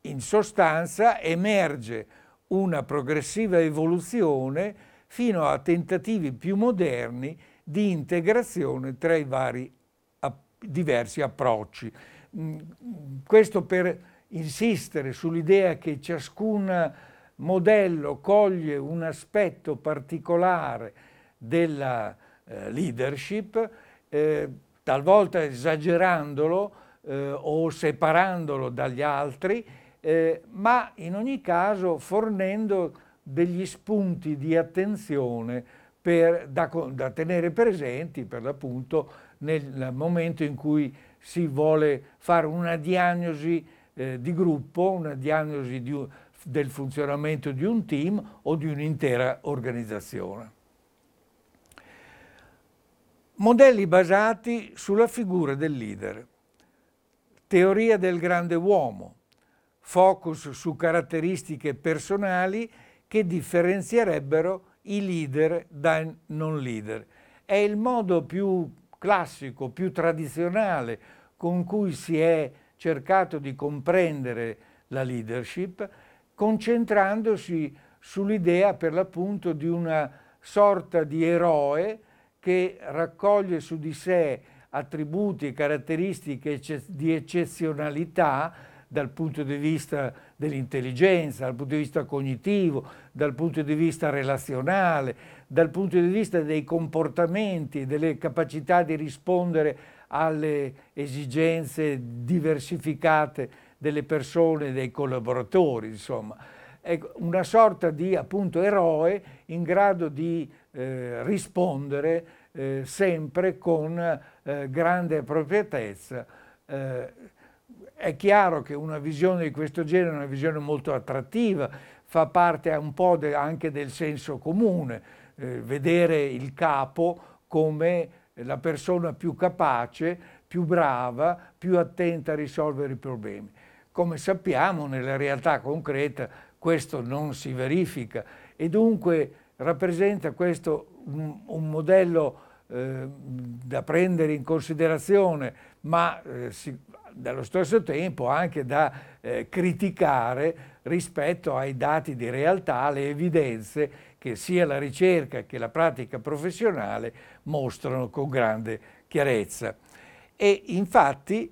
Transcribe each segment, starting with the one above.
in sostanza emerge una progressiva evoluzione fino a tentativi più moderni di integrazione tra i vari diversi approcci. Questo per insistere sull'idea che ciascun modello coglie un aspetto particolare della leadership, talvolta esagerandolo o separandolo dagli altri, ma in ogni caso fornendo degli spunti di attenzione da tenere presenti per l'appunto nel momento in cui si vuole fare una diagnosi di gruppo, una diagnosi del funzionamento di un team o di un'intera organizzazione. Modelli basati sulla figura del leader. Teoria del grande uomo. Focus su caratteristiche personali che differenzierebbero i leader dai non leader. È il modo più classico, più tradizionale con cui si è cercato di comprendere la leadership, concentrandosi sull'idea per l'appunto di una sorta di eroe che raccoglie su di sé attributi e caratteristiche di eccezionalità dal punto di vista dell'intelligenza, dal punto di vista cognitivo, dal punto di vista relazionale, dal punto di vista dei comportamenti, delle capacità di rispondere alle esigenze diversificate delle persone, dei collaboratori, insomma. È una sorta di appunto eroe in grado di rispondere sempre con grande appropriatezza. È chiaro che una visione di questo genere è una visione molto attrattiva, fa parte un po' anche del senso comune, vedere il capo come la persona più capace, più brava, più attenta a risolvere i problemi. Come sappiamo, nella realtà concreta questo non si verifica e dunque rappresenta questo un modello da prendere in considerazione, ma dallo stesso tempo anche da criticare rispetto ai dati di realtà, alle evidenze che sia la ricerca che la pratica professionale mostrano con grande chiarezza. E infatti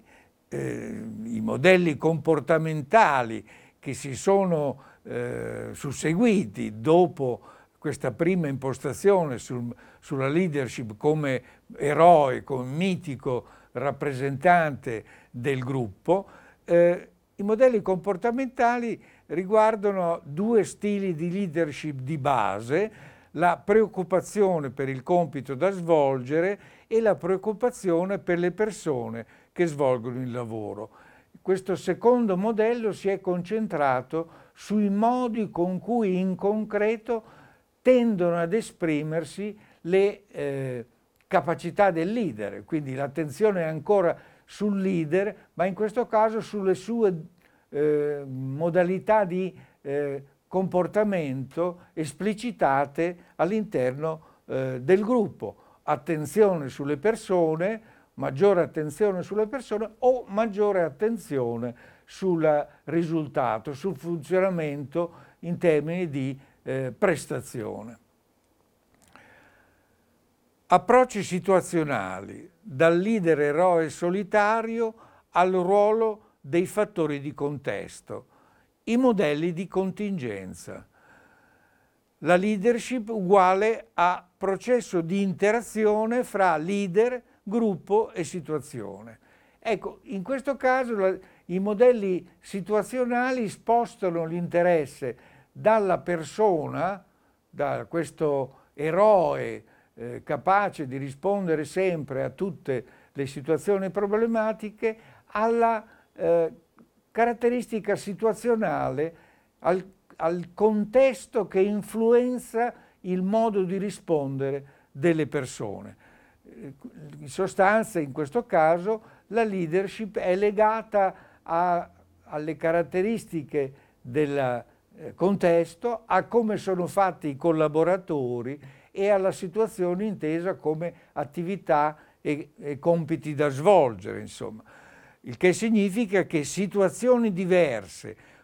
i modelli comportamentali che si sono susseguiti dopo questa prima impostazione sulla leadership come eroe, come mitico rappresentante del gruppo, i modelli comportamentali riguardano due stili di leadership di base: la preoccupazione per il compito da svolgere e la preoccupazione per le persone che svolgono il lavoro. Questo secondo modello si è concentrato sui modi con cui in concreto tendono ad esprimersi le capacità del leader, quindi l'attenzione è ancora sul leader, ma in questo caso sulle sue modalità di comportamento esplicitate all'interno del gruppo. Attenzione sulle persone, maggiore attenzione sulle persone o maggiore attenzione sul risultato, sul funzionamento in termini di prestazione. Approcci situazionali, dal leader eroe solitario al ruolo dei fattori di contesto, i modelli di contingenza. La leadership uguale a processo di interazione fra leader, gruppo e situazione. Ecco, in questo caso i modelli situazionali spostano l'interesse dalla persona, da questo eroe capace di rispondere sempre a tutte le situazioni problematiche, alla caratteristica situazionale, al contesto che influenza il modo di rispondere delle persone. In sostanza, in questo caso, la leadership è legata alle caratteristiche del contesto, a come sono fatti i collaboratori e alla situazione intesa come attività e compiti da svolgere, insomma. Il che significa che situazioni diverse,